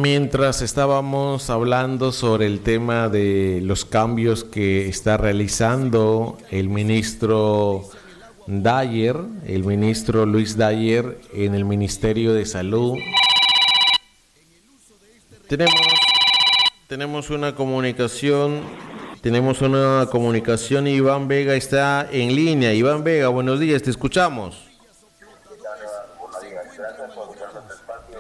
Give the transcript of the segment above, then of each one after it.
mientras estábamos hablando sobre el tema de los cambios que está realizando el ministro Dyer, el ministro Luis Dyer en el Ministerio de Salud, tenemos una comunicación. Iván Vega está en línea. Iván Vega, buenos días, te escuchamos. Buenos días, gracias por darnos el espacio.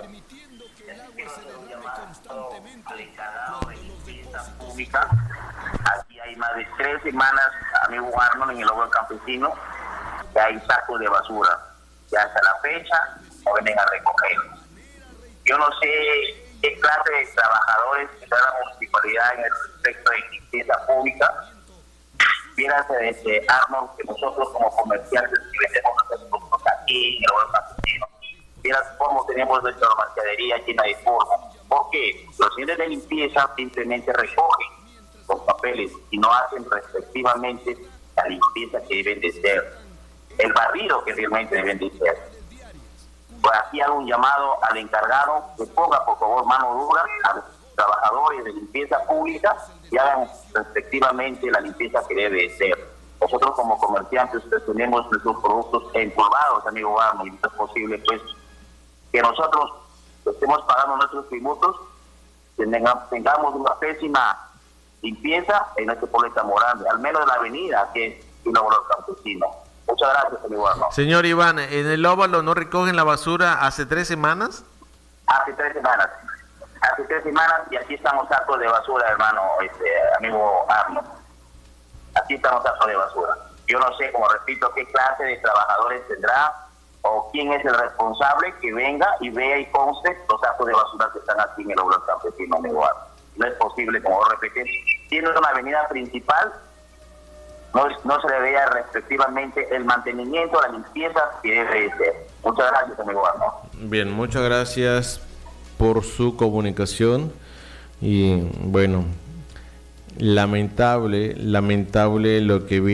Un llamado al encargado de limpieza pública. Aquí hay más de 3 semanas, amigo Arnold, en el Logro Campesino, que hay sacos de basura. Ya hasta la fecha no vienen a recogerlos. Yo no sé qué clase de trabajadores está la municipalidad en el respecto de limpieza pública. Fíjense desde Arnold que nosotros como comerciantes que vendemos nuestros productos aquí en el Logro Campesino, fíjense cómo tenemos nuestra mercadería llena de polvo. ¿Por qué? Los señores de limpieza simplemente recogen los papeles y no hacen respectivamente la limpieza que deben de ser, el barrido que realmente deben de ser. Pues aquí hago un llamado al encargado que ponga por favor mano dura a los trabajadores de limpieza pública y hagan respectivamente la limpieza que debe de ser. Nosotros como comerciantes tenemos nuestros productos empolvados, amigo Arno, y no es posible pues que nosotros estemos pagando nuestros tributos, tengamos una pésima limpieza en nuestro pueblo de Morán, al menos en la avenida que es el Óvalo Campesino. Muchas gracias, amigo Arno. Señor Iván, ¿en el Óvalo no recogen la basura hace 3 semanas? Hace 3 semanas. Hace 3 semanas y aquí estamos sacos de basura, hermano, amigo Arno. Aquí estamos sacos de basura. Yo no sé, como repito, qué clase de trabajadores tendrá o quién es el responsable que venga y vea y conste los sacos de basura que están aquí en el Óvalo Campesino, amigo Arno. No es posible, como repetir, tiene una avenida principal, no se le vea respectivamente el mantenimiento, la limpieza que debe ser. Muchas gracias, amigo Arno. Bien, muchas gracias por su comunicación y bueno, lamentable lo que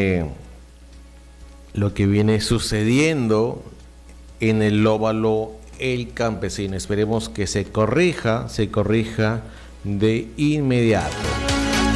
viene sucediendo en el Óvalo El Campesino. Esperemos que se corrija de inmediato.